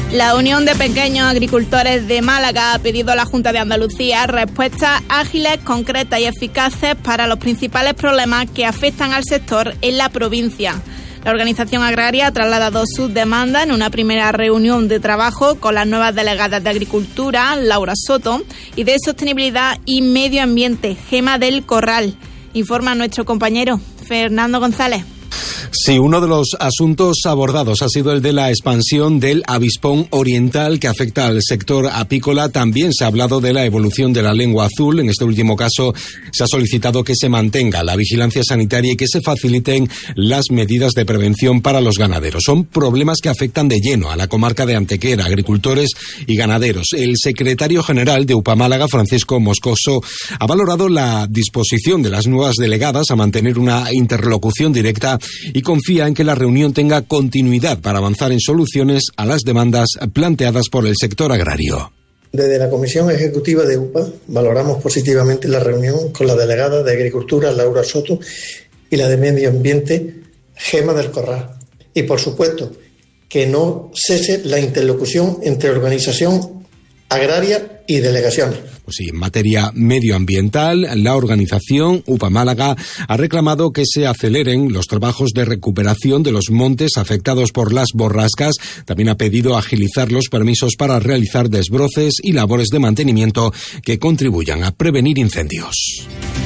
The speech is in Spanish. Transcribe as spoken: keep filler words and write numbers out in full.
La Unión de Pequeños Agricultores de Málaga ha pedido a la Junta de Andalucía respuestas ágiles, concretas y eficaces para los principales problemas que afectan al sector en la provincia. La organización agraria ha trasladado sus demandas en una primera reunión de trabajo con las nuevas delegadas de Agricultura, Laura Soto, y de Sostenibilidad y Medio Ambiente, Gema del Corral. Informa nuestro compañero Fernando González. Sí, uno de los asuntos abordados ha sido el de la expansión del avispón oriental que afecta al sector apícola. También se ha hablado de la evolución de la lengua azul. En este último caso se ha solicitado que se mantenga la vigilancia sanitaria y que se faciliten las medidas de prevención para los ganaderos. Son problemas que afectan de lleno a la comarca de Antequera, agricultores y ganaderos. El secretario general de UPA Málaga, Francisco Moscoso, ha valorado la disposición de las nuevas delegadas a mantener una interlocución directa y confía en que la reunión tenga continuidad para avanzar en soluciones a las demandas planteadas por el sector agrario. Desde la Comisión Ejecutiva de UPA valoramos positivamente la reunión con la delegada de Agricultura, Laura Soto, y la de Medio Ambiente, Gema del Corral. Y, por supuesto, que no cese la interlocución entre organización agraria y delegaciones. Pues sí, en materia medioambiental, la organización UPA Málaga ha reclamado que se aceleren los trabajos de recuperación de los montes afectados por las borrascas. También ha pedido agilizar los permisos para realizar desbroces y labores de mantenimiento que contribuyan a prevenir incendios.